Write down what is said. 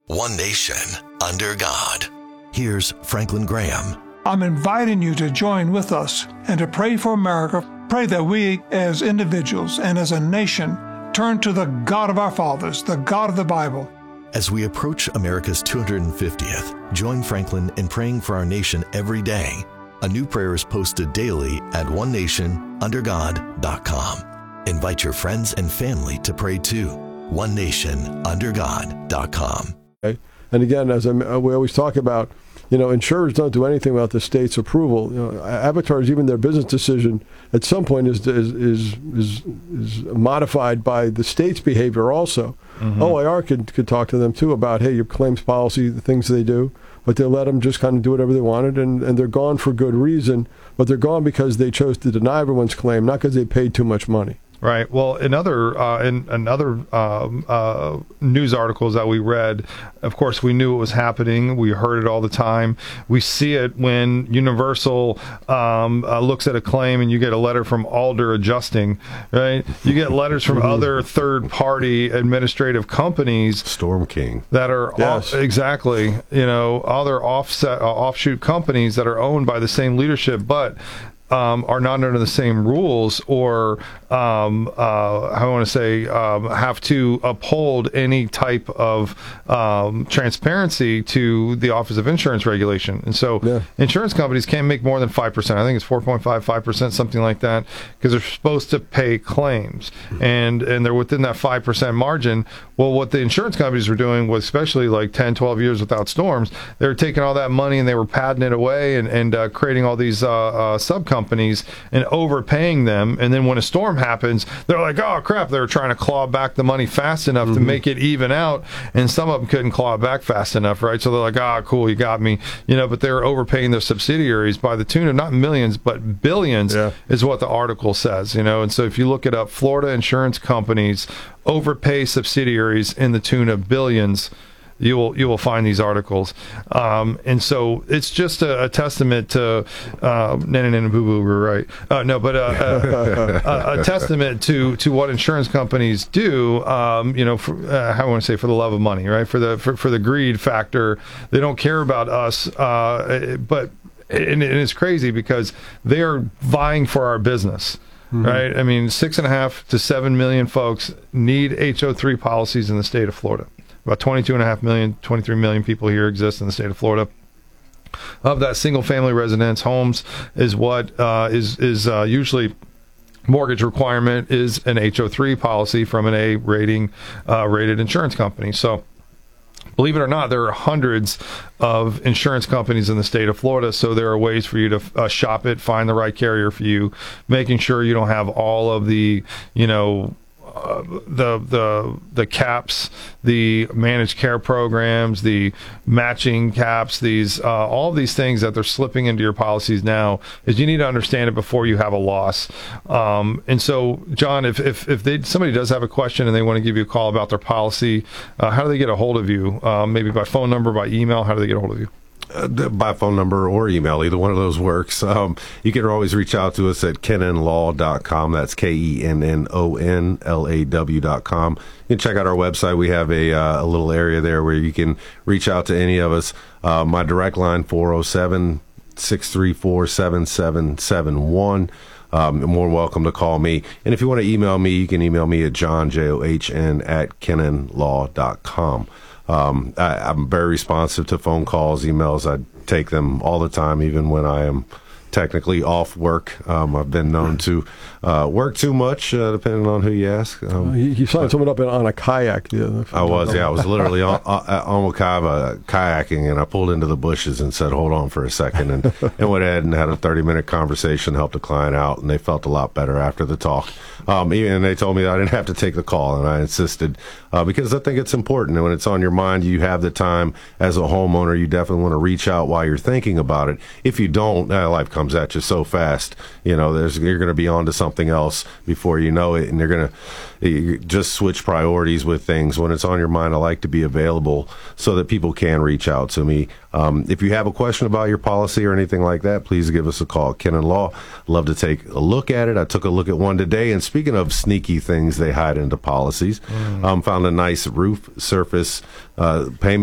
One nation, under God. Here's Franklin Graham. I'm inviting you to join with us and to pray for America. Pray that we as individuals and as a nation turn to the God of our fathers, the God of the Bible. As we approach America's 250th, join Franklin in praying for our nation every day. A new prayer is posted daily at onenationundergod.com. Invite your friends and family to pray too. onenationundergod.com. And again, as we always talk about, insurers don't do anything without the state's approval. Avatars, even their business decision at some point is modified by the state's behavior also. Mm-hmm. OIR could talk to them too about, hey, your claims policy, the things they do, but they let them just kind of do whatever they wanted, and they're gone for good reason, but they're gone because they chose to deny everyone's claim, not because they paid too much money. Right. Well, in other news articles that we read, of course, we knew it was happening. We heard it all the time. We see it when Universal looks at a claim and you get a letter from Alder Adjusting, right? You get letters from other third-party administrative companies. Storm King. That are, exactly, other offshoot companies that are owned by the same leadership, but are not under the same rules, or have to uphold any type of transparency to the Office of Insurance Regulation. And so insurance companies can't make more than 5%. I think it's 4.5%, something like that, because they're supposed to pay claims. And they're within that 5% margin. Well, what the insurance companies were doing was, especially like 10, 12 years without storms, they were taking all that money and they were padding it away and creating all these sub-companies and overpaying them. And then when a storm happens, they're like, oh crap, they were trying to claw back the money fast enough to make it even out, and some of them couldn't claw it back fast enough, right? So they're like, cool, you got me, but they were overpaying their subsidiaries by the tune of not millions but billions, is what the article says. And so if you look it up, Florida insurance companies overpay subsidiaries in the tune of billions. You will find these articles, and so it's just a testament to boo boo. We're right. A testament to what insurance companies do. How I want to say, for the love of money, right? For the greed factor, they don't care about us. But it's crazy because they are vying for our business. Mm-hmm. Right? I mean, 6.5 to 7 million folks need HO3 policies in the state of Florida. About 22.5 million, 23 million people here exist in the state of Florida. Of that, single-family residence homes is what is usually mortgage requirement is an HO3 policy from an A rating rated insurance company. So, believe it or not, there are hundreds of insurance companies in the state of Florida, so there are ways for you to shop it, find the right carrier for you, making sure you don't have all of the, the caps, the managed care programs, the matching caps, these all of these things that they're slipping into your policies now, is you need to understand it before you have a loss. And so, John, if somebody does have a question and they want to give you a call about their policy, how do they get a hold of you? Maybe by phone number, by email? How do they get a hold of you? By phone number or email, either one of those works. You can always reach out to us at KennonLaw.com. That's KENNONLAW.com. You can check out our website. We have a little area there where you can reach out to any of us. My direct line, 407-634-7771. You're more welcome to call me. And if you want to email me, you can email me at johnjohn@KennonLaw.com. I'm very responsive to phone calls, emails. I take them all the time, even when I am technically off work. I've been known to work too much, depending on who you ask. You signed someone up on a kayak. I was literally on Okava kayaking, and I pulled into the bushes and said, hold on for a second, and went ahead and had a 30-minute conversation, helped a client out, and they felt a lot better after the talk. And they told me I didn't have to take the call, and I insisted because I think it's important. And when it's on your mind, you have the time as a homeowner, you definitely want to reach out while you're thinking about it. If you don't, life comes at you so fast. You're going to be on to something else before you know it, and you're going to just switch priorities with things. When it's on your mind, I like to be available so that people can reach out to me. If you have a question about your policy or anything like that, please give us a call. Kennon Law, love to take a look at it. I took a look at one today, and speaking of sneaky things they hide into policies, found a nice roof surface payment